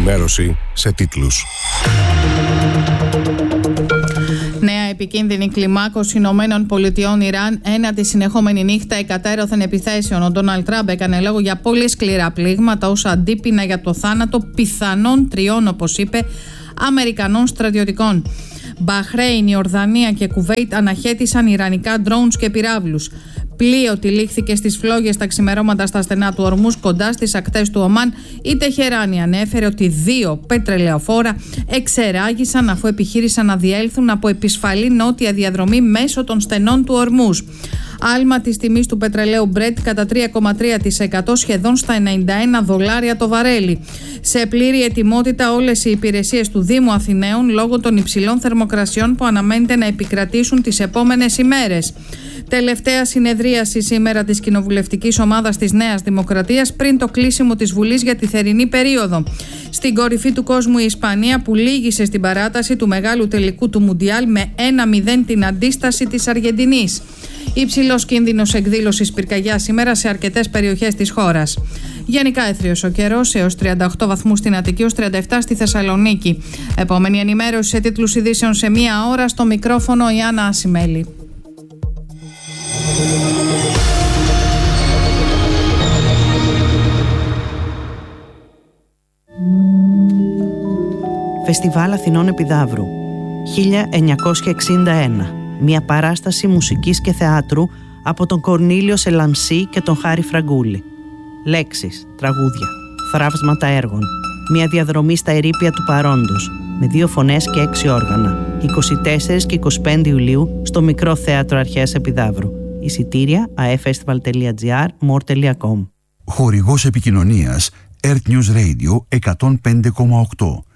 Ενημέρωση σε τίτλους. Νέα επικίνδυνη κλιμάκωση Ηνωμένων Πολιτειών Ιράν ένατη συνεχόμενη νύχτα εκατέρωθεν επιθέσεων. Ο Ντόναλντ Τραμπ έκανε λόγο για πολύ σκληρά πλήγματα ως αντίπεινα για το θάνατο πιθανών 3, όπως είπε, Αμερικανών στρατιωτικών. Μπαχρέιν, Ιορδανία και Κουβέιτ αναχέτησαν ιρανικά ντρόουνς και πυράβλους. Πλοίο τυλίχθηκε στις φλόγες τα ξημερώματα στα στενά του Ορμούς κοντά στις ακτές του Ομάν. Η Τεχεράνη ανέφερε ότι 2 πετρελαιοφόρα εξεράγησαν αφού επιχείρησαν να διέλθουν από επισφαλή νότια διαδρομή μέσω των στενών του Ορμούς. Άλμα της τιμής του πετρελαίου Brent κατά 3,3%, σχεδόν στα $91 το βαρέλι. Σε πλήρη ετοιμότητα όλες οι υπηρεσίες του Δήμου Αθηναίων λόγω των υψηλών θερμοκρασιών που αναμένεται να επικρατήσουν τις επόμενες ημέρες. Τελευταία συνεδρίαση σήμερα της κοινοβουλευτικής ομάδας της Νέας Δημοκρατίας πριν το κλείσιμο της Βουλής για τη θερινή περίοδο. Στην κορυφή του κόσμου η Ισπανία που λύγησε στην παράταση του μεγάλου τελικού του Μουντιάλ με 1-0 την αντίσταση της Αργεντινής. Υψηλός κίνδυνος εκδήλωσης πυρκαγιάς σήμερα σε αρκετές περιοχές της χώρας. Γενικά έθριος ο καιρός, έως 38 βαθμούς στην Αττική, ως 37 στη Θεσσαλονίκη. Επόμενη ενημέρωση σε τίτλους ειδήσεων σε 1 ώρα. Στο μικρόφωνο η Άννα Ασημέλη. Φεστιβάλ Αθηνών Επιδαύρου 1961. Μια παράσταση μουσικής και θεάτρου από τον Κορνήλιο Σελαμσί και τον Χάρη Φραγκούλη. Λέξεις, τραγούδια, θραύσματα έργων. Μια διαδρομή στα ερείπια του παρόντος με 2 φωνές και 6 όργανα. 24 και 25 Ιουλίου στο Μικρό Θέατρο Αρχαίας Επιδαύρου. Εισιτήρια aefestival.gr, more.com. Χορηγός επικοινωνίας Earth News Radio 105,8.